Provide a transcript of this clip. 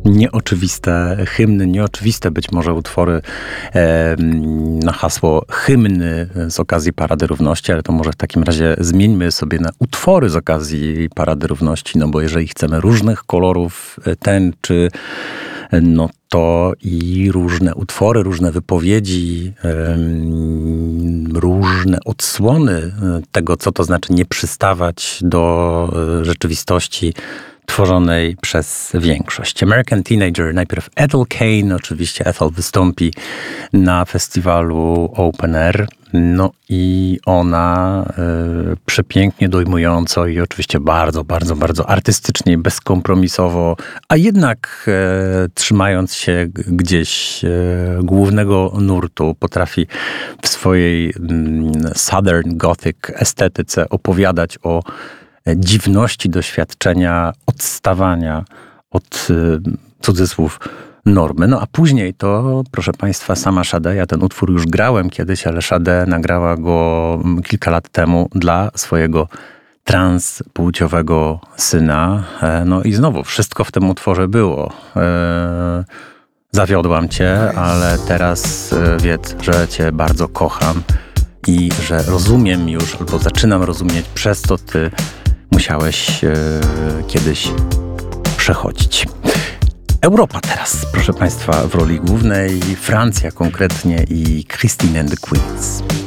Nieoczywiste hymny, nieoczywiste być może utwory na hasło hymny z okazji Parady Równości, ale to może w takim razie zmieńmy sobie na utwory z okazji Parady Równości, no bo jeżeli chcemy różnych kolorów tęczy, no to i różne utwory, różne wypowiedzi, różne odsłony tego, co to znaczy nie przystawać do rzeczywistości tworzonej przez większość. American Teenager, najpierw Ethel Cain, oczywiście Ethel wystąpi na festiwalu Open Air, no i ona przepięknie, dojmująco i oczywiście bardzo, bardzo, bardzo artystycznie i bezkompromisowo, a jednak trzymając się gdzieś głównego nurtu, potrafi w swojej Southern Gothic estetyce opowiadać o dziwności doświadczenia odstawania od cudzysłów normy. No a później to, proszę Państwa, sama Sade, ja ten utwór już grałem kiedyś, ale Sade nagrała go kilka lat temu dla swojego transpłciowego syna. No i znowu, wszystko w tym utworze było. Zawiodłam cię, ale teraz wiedz, że cię bardzo kocham i że rozumiem już, albo zaczynam rozumieć, przez co ty musiałeś kiedyś przechodzić. Europa teraz, proszę Państwa, w roli głównej, Francja konkretnie i Christine and the Queens.